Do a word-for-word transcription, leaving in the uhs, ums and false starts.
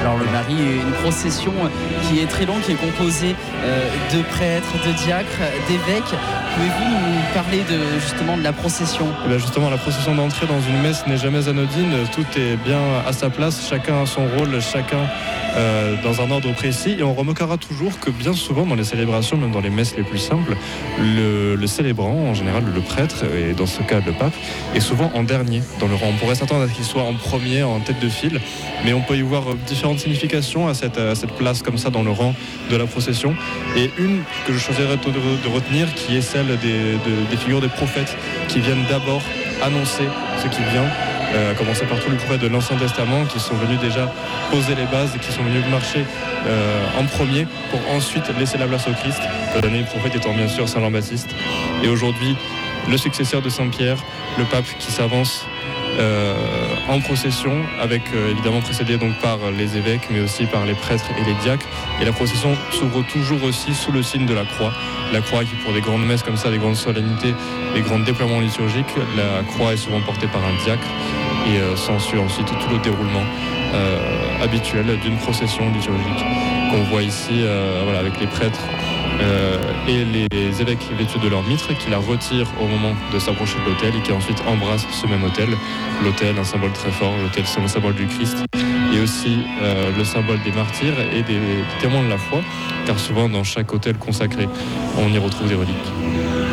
Alors le Marie est une procession qui est très longue, qui est composée euh, de prêtres, de diacres, d'évêques. Pouvez-vous nous parler de, justement de la procession ? Et bien justement, la procession d'entrée dans une messe n'est jamais anodine. Tout est bien à sa place, chacun a son rôle, chacun euh, dans un ordre précis. Et on remarquera toujours que bien souvent dans les célébrations, même dans les messes les plus simples, le, le célébrant, en général le prêtre, et dans ce cas le pape, est souvent en dernier dans le rang. On pourrait s'attendre à ce qu'il soit en premier, en tête de file, mais on peut y voir différentes significations à cette, à cette place comme ça dans le rang de la procession. Et une que je choisirais de retenir, qui est celle des, de, des figures des prophètes qui viennent d'abord annoncer ce qui vient, euh, à commencer par tous les prophètes de l'Ancien Testament qui sont venus déjà poser les bases et qui sont venus marcher euh, en premier pour ensuite laisser la place au Christ. Le dernier prophète étant bien sûr Saint Jean-Baptiste. Et aujourd'hui, le successeur de Saint-Pierre, le pape qui s'avance Euh, en procession, avec euh, évidemment précédé donc par les évêques, mais aussi par les prêtres et les diacres. Et la procession s'ouvre toujours aussi sous le signe de la croix. La croix qui, pour des grandes messes comme ça, des grandes solennités, des grands déploiements liturgiques, la croix est souvent portée par un diacre et euh, s'ensuit ensuite tout le déroulement euh, habituel d'une procession liturgique qu'on voit ici euh, voilà, avec les prêtres Euh, et les évêques vêtus de leur mitre qui la retirent au moment de s'approcher de l'autel et qui ensuite embrassent ce même autel. L'autel, un symbole très fort, l'autel c'est le symbole du Christ et aussi euh, le symbole des martyrs et des, des témoins de la foi, car souvent dans chaque autel consacré on y retrouve des reliques.